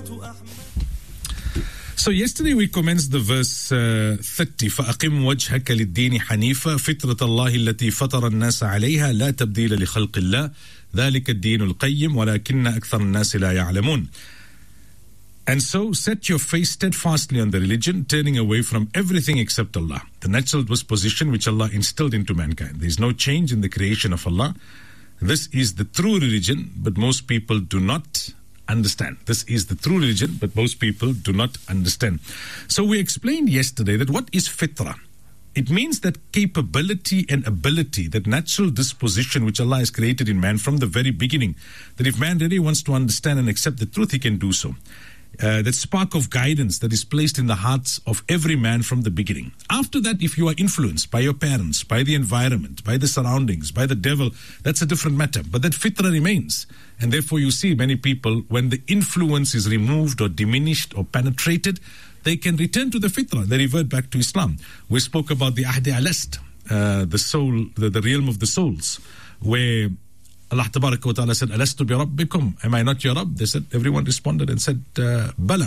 So yesterday we commenced the verse 30 فأقم وجهك للدين حنيفا فطرة الله التي فطر الناس عليها لا تبديل لخلق الله ذلك الدين القيم ولكن أكثر الناس لا يعلمون. And so set your face steadfastly on the religion, turning away from everything except Allah, the natural disposition which Allah instilled into mankind. There is no change in the creation of Allah. This is the true religion, but most people do not understand. This is the true religion, but most people do not understand. So we explained yesterday that what is fitra? It means that capability and ability, that natural disposition which Allah has created in man from the very beginning, that if man really wants to understand and accept the truth, he can do so. That spark of guidance that is placed in the hearts of every man from the beginning. After that, if you are influenced by your parents, by the environment, by the surroundings, by the devil, that's a different matter. But that fitra remains. And therefore you see many people, when the influence is removed or diminished or penetrated, they can return to the fitra. They revert back to Islam. We spoke about the Ahdi Alast, the soul, the realm of the souls, where Allah Tabaraka wa Ta'ala said, Alastu bi Rabbikum? Am I not your Rabb? They said, everyone responded and said, Bala.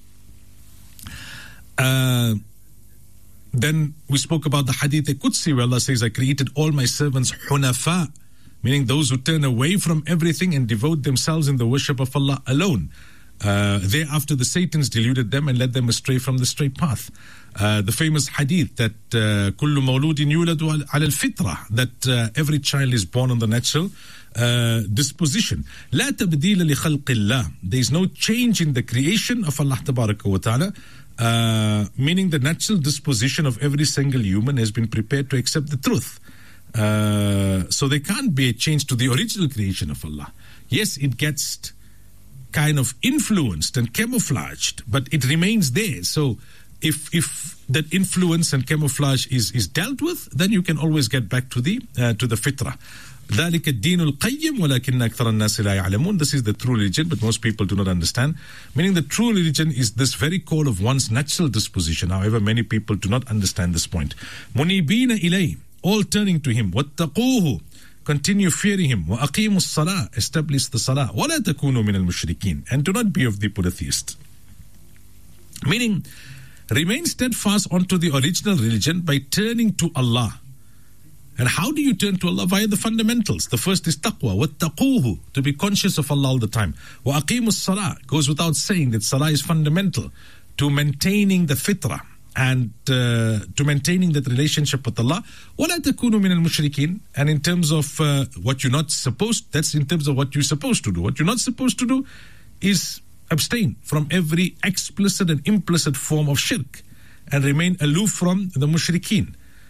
Then we spoke about the Hadith Qudsi where Allah says, I created all my servants hunafa, meaning those who turn away from everything and devote themselves in the worship of Allah alone. Thereafter the Satans deluded them and led them astray from the straight path. The famous hadith that kullu mawludin yuladu ala al-fitra, that every child is born on the natural disposition. La tabdila li khalqillah. There is no change in the creation of Allah Tabaraka wa Ta'ala, meaning the natural disposition of every single human has been prepared to accept the truth. So there can't be a change to the original creation of Allah. Yes, it gets kind of influenced and camouflaged, but it remains there. So if that influence and camouflage is dealt with, then you can always get back to the fitrah. ذلك الدين القيم ولكن أكثر الناس لا يعلمون. This is the true religion, but most people do not understand. Meaning the true religion is this very core of one's natural disposition. However, many people do not understand this point. منيبين إليه, all turning to Him. واتقوه, continue fearing Him. وأقيموا الصلاة, establish the salah. ولا تكونوا من المشركين, and do not be of the polytheists. Meaning, remain steadfast onto the original religion by turning to Allah. And how do you turn to Allah? Via the fundamentals. The first is taqwa, wattaquhu, to be conscious of Allah all the time. Wa aqimus salah, goes without saying that salah is fundamental to maintaining the fitrah and to maintaining that relationship with Allah. وَلَا تَكُونُوا مِنَ الْمُشْرِكِينَ. And in terms of what you're not supposed, that's in terms of what you're supposed to do. What you're not supposed to do is abstain from every explicit and implicit form of shirk and remain aloof from the mushrikeen.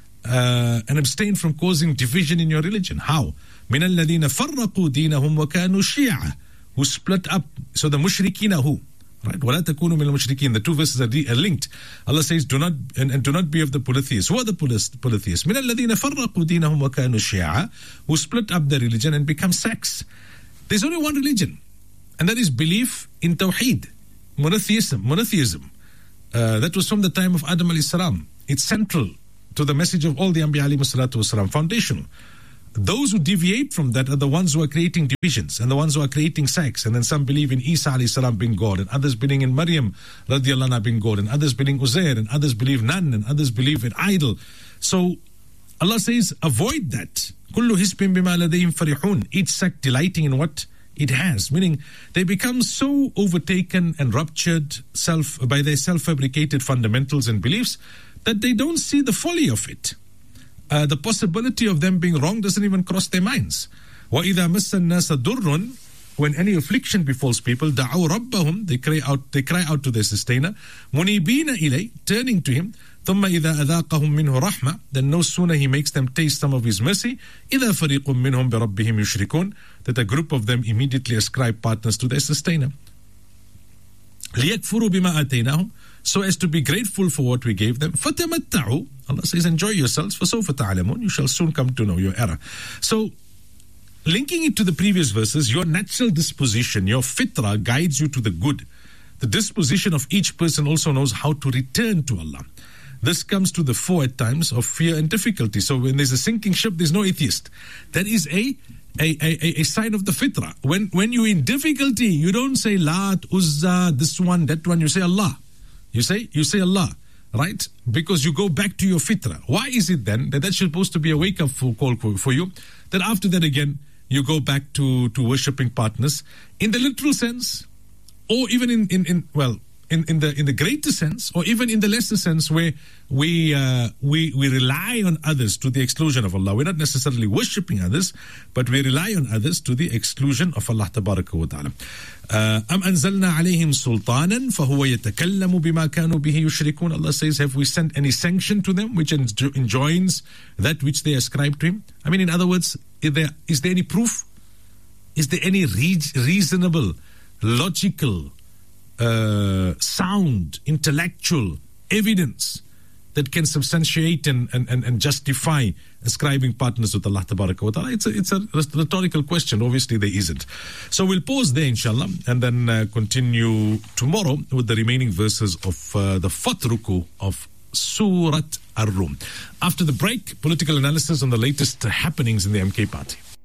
And abstain from causing division in your religion. How? مِنَ الَّذِينَ فَرَّقُوا دِينَهُمْ وَكَانُوا شِيَعًا, who split up. So the mushrikeen are who? Right? وَلَا تَكُونُوا مِنَ الْمُشْرِكِينَ. The two verses are linked. Allah says, do not be of the polytheists. Who are the polytheists? مِنَ الَّذِينَ فَرَّقُوا دِينَهُمْ وَكَانُوا شِيَعًا, who split up their religion and become sects. There's only one religion, and that is belief in Tawheed, monotheism. That was from the time of Adam alayhi salam. It's central to the message of all the Anbiya alayhi salatu wasalam, foundational. Those who deviate from that are the ones who are creating divisions and the ones who are creating sects. And then some believe in Isa alayhi salam being God, and others believe in Maryam radiallahu anha being God, and others believe in Uzair, and others believe none, and others believe in idol. So Allah says, avoid that. Kullu hisbin bima ladayhim farihun. Each sect delighting in what it has, meaning they become so overtaken and ruptured by their self-fabricated fundamentals and beliefs that they don't see the folly of it. The possibility of them being wrong doesn't even cross their minds. وَإِذَا مَسَّ النَّاسَ دُرٌّ, when any affliction befalls people, دَعَوْا رَبَّهُمْ, they cry out to their sustainer, مُنِيبِينَ إِلَيْهِ, turning to Him, ثُمَّ إِذَا أَذَاقَهُمْ مِنْهُ رَحْمَةً, then no sooner He makes them taste some of His mercy, إِذَا فَرِيقٌ مِّنْهُمْ بِرَبِّهِمْ يُشْرِكُونَ, that a group of them immediately ascribe partners to their sustainer. لِيَكْفُرُوا بِمَا آتَيْنَاهُمْ, so as to be grateful for what we gave them. فَتَمَتَّعُوا, Allah says, enjoy yourselves, فَسَوْفَ تَعْلَمُونَ, you shall soon come to know your error. So, linking it to the previous verses, your natural disposition, your fitrah guides you to the good. The disposition of each person also knows how to return to Allah. This comes to the fore at times of fear and difficulty. So when there's a sinking ship, there's no atheist. That is a a sign of the fitrah. When you're in difficulty, you don't say Lat, Uzza, this one, that one. You say Allah. You say Allah, right? Because you go back to your fitrah. Why is it then that that's supposed to be a wake-up call for you? That after that again, you go back to worshipping partners in the literal sense, or even in the greater sense, or even in the lesser sense, where we rely on others to the exclusion of Allah. We're not necessarily worshipping others, but we rely on others to the exclusion of Allah Tabaraka wa Ta'ala. أَمْ أَنزَلْنَا عَلَيْهِمْ سُلْطَانًا فَهُوَ يَتَكَلَّمُ بِمَا كَانُوا بِهِ يُشْرِكُونَ. Allah says, have we sent any sanction to them which enjoins that which they ascribe to Him? I mean, in other words, is there any proof? Is there any reasonable, logical, sound, intellectual evidence that can substantiate and justify ascribing partners with Allah Tabaraka wa Ta'ala? It's a rhetorical question. Obviously, there isn't. So we'll pause there, inshallah, and then continue tomorrow with the remaining verses of the fourth ruku of Surat Ar-Rum. After the break, political analysis on the latest happenings in the MK party.